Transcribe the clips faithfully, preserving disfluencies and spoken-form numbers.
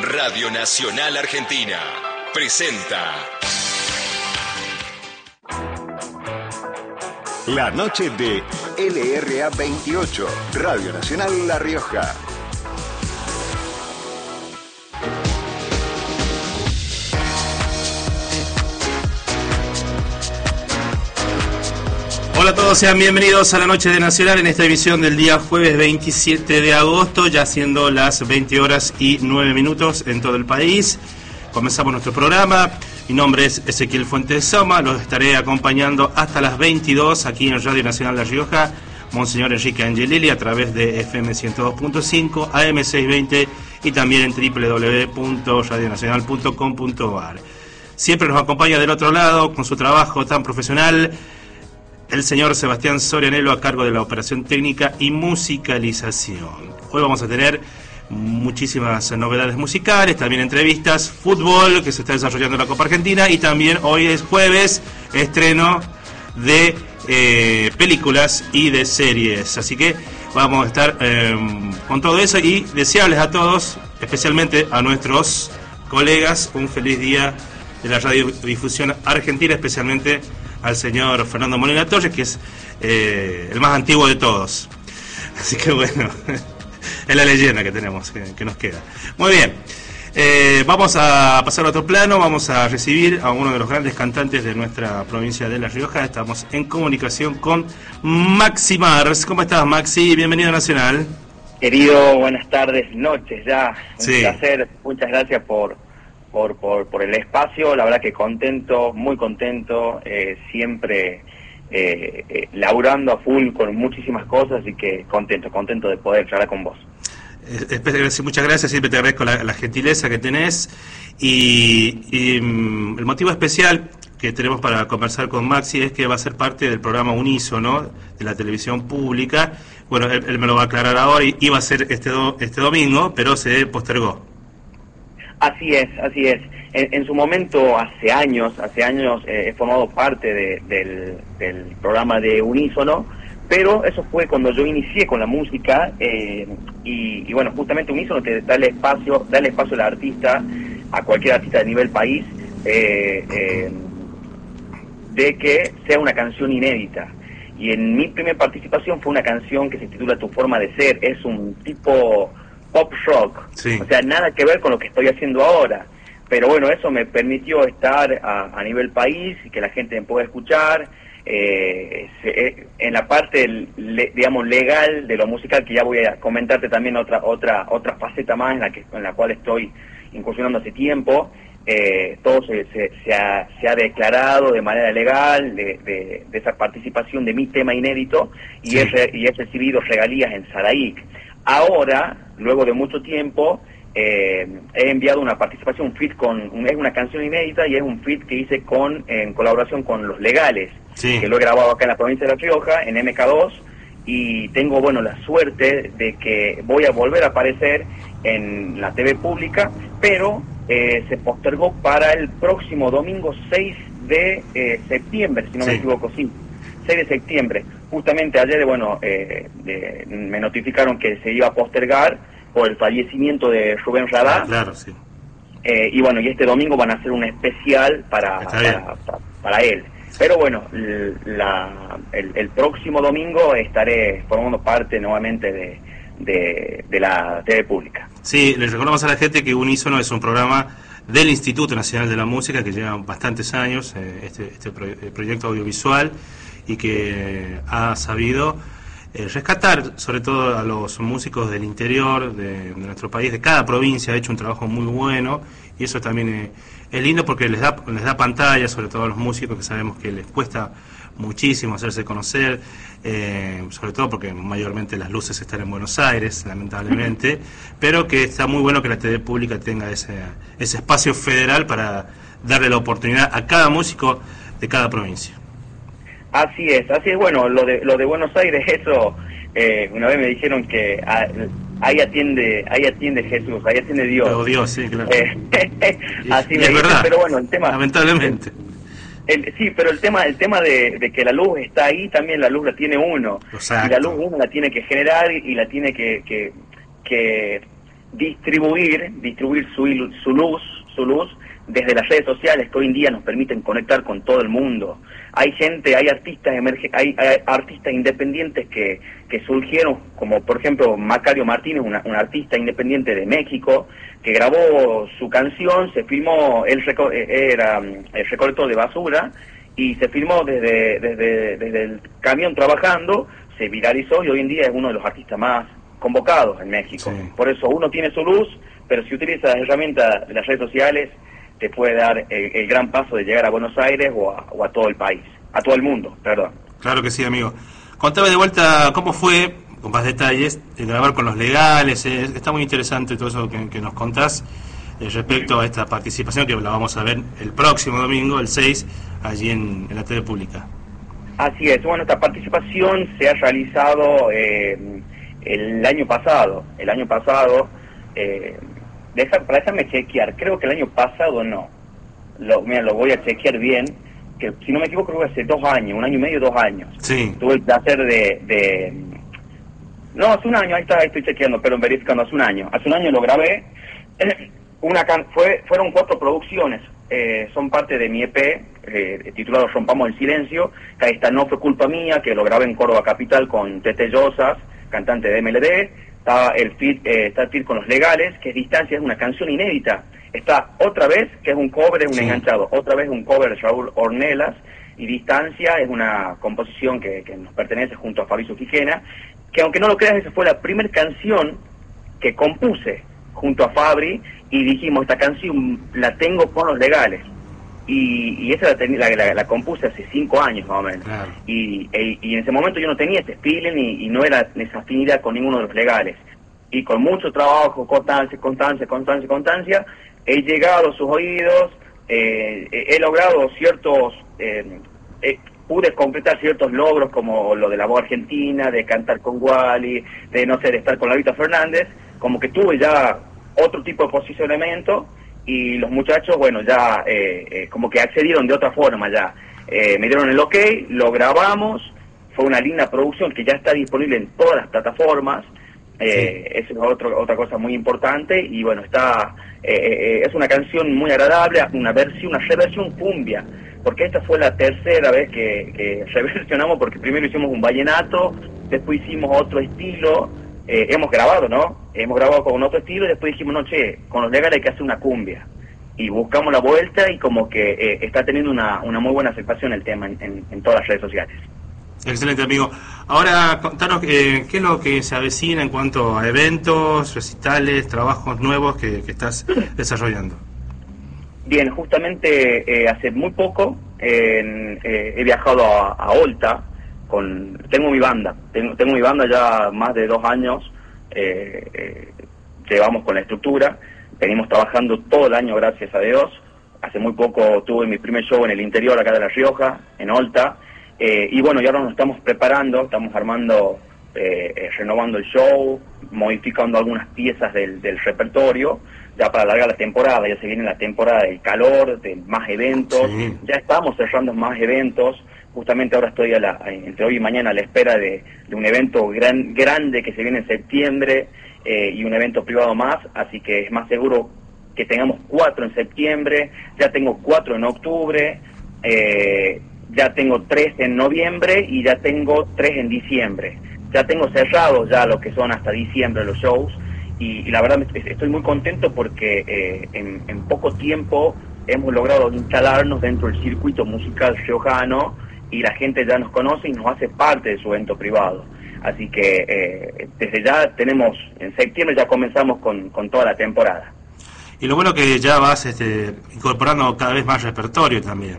Radio Nacional Argentina presenta La noche de L R A veintiocho, Radio Nacional La Rioja. Hola a todos, sean bienvenidos a la noche de Nacional en esta emisión del día jueves veintisiete de agosto, ya siendo las veinte horas y nueve minutos en todo el país. Comenzamos nuestro programa. Mi nombre es Ezequiel Fuentes Soma, los estaré acompañando hasta las veintidós aquí en Radio Nacional La Rioja, Monseñor Enrique Angelelli a través de F M ciento dos punto cinco, A M seiscientos veinte y también en doble u doble u doble u punto radio nacional punto com punto a r. Siempre nos acompaña del otro lado con su trabajo tan profesional el señor Sebastián Sorianello a cargo de la operación técnica y musicalización. Hoy vamos a tener muchísimas novedades musicales, también entrevistas, fútbol que se está desarrollando en la Copa Argentina y también hoy es jueves, estreno de eh, películas y de series. Así que vamos a estar eh, con todo eso y desearles a todos, especialmente a nuestros colegas, un feliz día de la radiodifusión argentina, especialmente al señor Fernando Molina Torres, que es eh, el más antiguo de todos. Así que bueno, es la leyenda que tenemos, que, que nos queda. Muy bien, eh, vamos a pasar a otro plano, vamos a recibir a uno de los grandes cantantes de nuestra provincia de La Rioja. Estamos en comunicación con Maxi Mars. ¿Cómo estás, Maxi? Bienvenido a Nacional. Querido, buenas tardes, noches ya. Un sí. placer, muchas gracias por... Por, por, por el espacio, la verdad que contento, muy contento, eh, siempre eh, eh, laburando a full con muchísimas cosas, así que contento, contento de poder charlar con vos. Eh, muchas gracias, siempre te agradezco la, la gentileza que tenés y, y um, el motivo especial que tenemos para conversar con Maxi es que va a ser parte del programa Unísono de la televisión pública. Bueno, él, él me lo va a aclarar ahora, y iba a ser este, do, este domingo, pero se postergó. Así es, así es. En, en su momento, hace años, hace años eh, he formado parte de, del, del programa de Unísono, pero eso fue cuando yo inicié con la música eh, y, y bueno, justamente Unísono te da el espacio, da el espacio al artista, a cualquier artista de nivel país, eh, eh, de que sea una canción inédita. Y en mi primera participación fue una canción que se titula Tu Forma de Ser. Es un tipo pop rock, sí. O sea, nada que ver con lo que estoy haciendo ahora, pero bueno, eso me permitió estar a, a nivel país y que la gente me pueda escuchar, eh, se, en la parte, le, digamos, legal de lo musical, que ya voy a comentarte también otra otra otra faceta más en la que en la cual estoy incursionando hace tiempo. Eh, todo se, se, se, ha, se ha declarado de manera legal de, de, de esa participación de mi tema inédito y, sí. he, y he recibido regalías en Sadaic. Ahora, luego de mucho tiempo, eh, he enviado una participación, un feat con, es una canción inédita y es un feat que hice con en colaboración con Los Legales, sí. que lo he grabado acá en la provincia de La Rioja, en M K dos, y tengo, bueno, la suerte de que voy a volver a aparecer en la T V pública, pero eh, se postergó para el próximo domingo seis de eh, septiembre, si no sí. me equivoco, sí. seis de septiembre, justamente ayer, bueno, eh, de, me notificaron que se iba a postergar por el fallecimiento de Rubén Radá. Ah, claro, sí. Eh, y bueno, y este domingo van a hacer un especial para, para, para, para él. Pero bueno, la, el, el próximo domingo estaré formando parte nuevamente de, de, de la T V pública. Sí, les recordamos a la gente que Unísono es un programa del Instituto Nacional de la Música que lleva bastantes años, eh, este, este pro, proyecto audiovisual, y que ha sabido eh, rescatar sobre todo a los músicos del interior de, de nuestro país, de cada provincia. Ha hecho un trabajo muy bueno y eso también eh, es lindo porque les da les da pantalla, sobre todo a los músicos, que sabemos que les cuesta muchísimo hacerse conocer, eh, sobre todo porque mayormente las luces están en Buenos Aires, lamentablemente, pero que está muy bueno que la T V pública tenga ese, ese espacio federal para darle la oportunidad a cada músico de cada provincia. Así es, así es. Bueno, lo de lo de Buenos Aires, eso, eh, una vez me dijeron que a, ahí atiende ahí atiende Jesús, ahí atiende Dios. Oh, Dios, sí, claro. Eh, así y, me y es dicen, verdad, pero bueno, el tema... lamentablemente. El, el, sí, pero el tema el tema de, de que la luz está ahí, también la luz la tiene uno. Exacto. Y la luz uno la tiene que generar y, y la tiene que, que, que distribuir, distribuir su, su luz, su luz desde las redes sociales que hoy en día nos permiten conectar con todo el mundo. Hay gente, hay artistas emerge, hay, hay artistas independientes que, que surgieron, como por ejemplo Macario Martínez, una, un artista independiente de México, que grabó su canción, se filmó, él reco era el recolector de basura, y se filmó desde, desde, desde el camión trabajando, se viralizó y hoy en día es uno de los artistas más convocados en México. Sí. Por eso uno tiene su luz, pero si utiliza las herramientas de las redes sociales, te puede dar el, el gran paso de llegar a Buenos Aires o a, o a todo el país, a todo el mundo, perdón. Claro que sí, amigo. Contame de vuelta cómo fue, con más detalles, de grabar con los legales. Eh, está muy interesante todo eso que, que nos contás eh, respecto a esta participación, que la vamos a ver el próximo domingo, el seis, allí en, en la T V Pública. Así es. Bueno, esta participación se ha realizado eh, el año pasado. El año pasado... Eh, Deja, para déjame chequear, creo que el año pasado no, lo, mira, lo voy a chequear bien, que si no me equivoco creo que hace dos años, un año y medio, dos años. Sí. Tuve el placer de, de... No, hace un año, ahí está, estoy chequeando, pero verificando, hace un año. Hace un año lo grabé, una can... Fue, fueron cuatro producciones, eh, son parte de mi E P, eh, titulado Rompamos el Silencio, que ahí está No Fue Culpa Mía, que lo grabé en Córdoba Capital con Tete Llosas, cantante de M L D. Está el feat, eh, está el feat con los legales, que es Distancia, es una canción inédita. Está Otra Vez, que es un cover, es un sí. enganchado. Otra Vez, un cover de Raúl Ornelas. Y Distancia es una composición que, que nos pertenece junto a Fabricio Quijena, que aunque no lo creas, esa fue la primera canción que compuse junto a Fabri, y dijimos, esta canción la tengo con los legales. Y, y esa la, la, la, la compuse hace cinco años más o menos. Claro. Y, e, y en ese momento yo no tenía ese feeling y, y no era esa afinidad con ninguno de los legales. Y con mucho trabajo, constancia, constancia, constancia, constancia, he llegado a sus oídos, eh, he logrado ciertos, eh, eh, pude completar ciertos logros como lo de la voz argentina, de cantar con Wally, de no sé, de estar con Lavita Fernández, como que tuve ya otro tipo de posicionamiento. Y los muchachos, bueno, ya eh, eh, como que accedieron de otra forma ya. Eh, me dieron el ok, lo grabamos, fue una linda producción que ya está disponible en todas las plataformas. Eh, sí. Eso es otro, otra cosa muy importante. Y bueno, está eh, eh, es una canción muy agradable, una versión, una reversión cumbia. Porque esta fue la tercera vez que, que reversionamos, porque primero hicimos un vallenato, después hicimos otro estilo. Eh, hemos grabado, ¿no? Hemos grabado con otro estilo y después dijimos, no, che, con los legales hay que hacer una cumbia. Y buscamos la vuelta y como que eh, está teniendo una, una muy buena aceptación el tema en, en, en todas las redes sociales. Excelente, amigo. Ahora, contanos eh, qué es lo que se avecina en cuanto a eventos, recitales, trabajos nuevos que, que estás desarrollando. Bien, justamente eh, hace muy poco eh, eh, he viajado a, a Olta. Con, tengo mi banda, tengo, tengo mi banda ya más de dos años, eh, eh, llevamos con la estructura, venimos trabajando todo el año, gracias a Dios. Hace muy poco tuve mi primer show en el interior acá de La Rioja, en Olta, eh, y bueno, y ahora nos estamos preparando, estamos armando, eh, eh, renovando el show, modificando algunas piezas del, del repertorio, ya para alargar la temporada. Ya se viene la temporada del calor, de más eventos, sí. Ya estamos cerrando más eventos. Justamente ahora estoy a la, entre hoy y mañana a la espera de, de un evento gran, grande que se viene en septiembre eh, y un evento privado más, así que es más seguro que tengamos cuatro en septiembre, ya tengo cuatro en octubre, eh, ya tengo tres en noviembre y ya tengo tres en diciembre. Ya tengo cerrados ya lo que son hasta diciembre los shows y, y la verdad estoy muy contento porque eh, en, en poco tiempo hemos logrado instalarnos dentro del circuito musical riojano y la gente ya nos conoce y nos hace parte de su evento privado. Así que eh, desde ya tenemos, en septiembre ya comenzamos con, con toda la temporada. Y lo bueno que ya vas este, incorporando cada vez más repertorio también.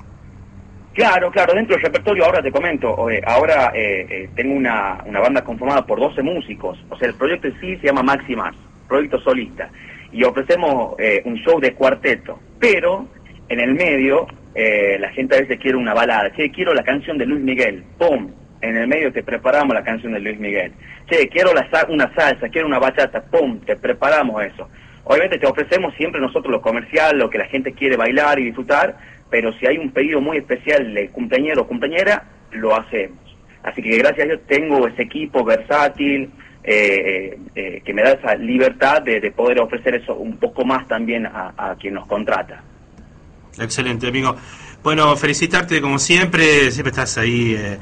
Claro, claro, dentro del repertorio ahora te comento, eh, ahora eh, eh, tengo una, una banda conformada por doce músicos, o sea, el proyecto en sí se llama Máximas, proyecto solista, y ofrecemos eh, un show de cuarteto, pero en el medio eh, la gente a veces quiere una balada, che, quiero la canción de Luis Miguel, ¡pum! En el medio te preparamos la canción de Luis Miguel, che, quiero la, una salsa, quiero una bachata, ¡pum! Te preparamos eso. Obviamente te ofrecemos siempre nosotros lo comercial, lo que la gente quiere bailar y disfrutar, pero si hay un pedido muy especial de cumpleañero o cumpleañera, lo hacemos. Así que gracias a Dios tengo ese equipo versátil, eh, eh, que me da esa libertad de, de poder ofrecer eso un poco más también a, a quien nos contrata. Excelente, amigo. Bueno, felicitarte como siempre, siempre estás ahí eh,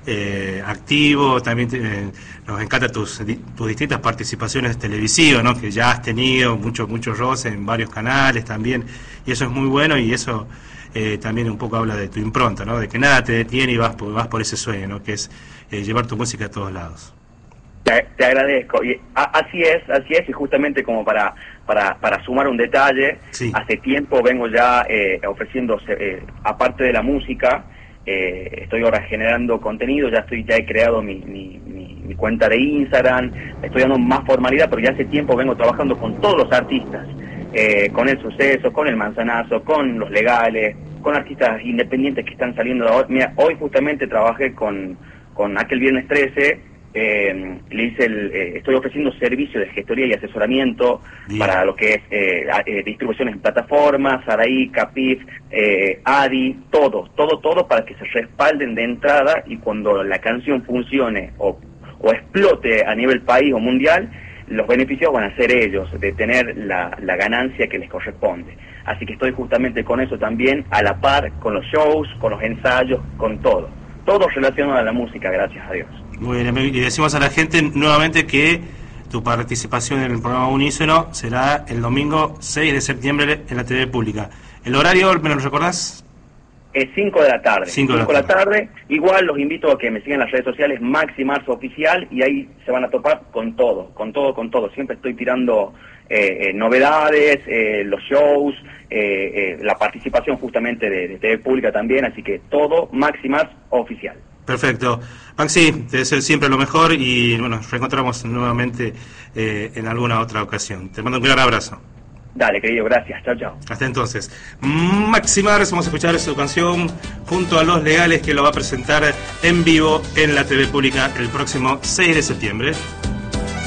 eh, activo, también te, eh, nos encanta tus, tus distintas participaciones televisivas, ¿no? Que ya has tenido mucho, mucho roce en varios canales también, y eso es muy bueno, y eso eh, también un poco habla de tu impronta, ¿no? De que nada te detiene y vas por, vas por ese sueño, ¿no? Que es eh, llevar tu música a todos lados. Te, te agradezco, y a, así es, así es, y justamente como para para, para sumar un detalle, sí. Hace tiempo vengo ya eh, ofreciendo, eh, aparte de la música, eh, estoy ahora generando contenido, ya estoy ya he creado mi, mi, mi, mi cuenta de Instagram, estoy dando más formalidad, pero ya hace tiempo vengo trabajando con todos los artistas, eh, con El Suceso, con El Manzanazo, con Los Legales, con artistas independientes que están saliendo de ahora. Mira, hoy justamente trabajé con, con aquel Viernes trece, Eh, le hice el, eh, estoy ofreciendo servicio de gestoría y asesoramiento Bien. Para lo que es eh, eh, distribuciones en plataformas, Araí, Capif, eh, Adi, todo, todo, todo para que se respalden de entrada y cuando la canción funcione o, o explote a nivel país o mundial, los beneficios van a ser ellos, de tener la, la ganancia que les corresponde. Así que estoy justamente con eso también, a la par, con los shows, con los ensayos, con todo. Todo relacionado a la música, gracias a Dios. Muy bien, y decimos a la gente nuevamente que tu participación en el programa Unísono será el domingo seis de septiembre en la T V Pública. ¿El horario, me lo recordás? Es cinco de la tarde. cinco de la tarde. tarde. Igual los invito a que me sigan en las redes sociales Maxi Marzo Oficial y ahí se van a topar con todo, con todo, con todo. Siempre estoy tirando eh, eh, novedades, eh, los shows, eh, eh, la participación justamente de, de T V Pública también, así que todo Maxi Marzo Oficial. Perfecto. Maxi, te deseo siempre lo mejor y bueno, nos reencontramos nuevamente eh, en alguna otra ocasión. Te mando un gran abrazo. Dale, querido, gracias. Chao, chao. Hasta entonces. Maxi Marzo, vamos a escuchar su canción junto a Los Legales, que lo va a presentar en vivo en la T V Pública el próximo seis de septiembre.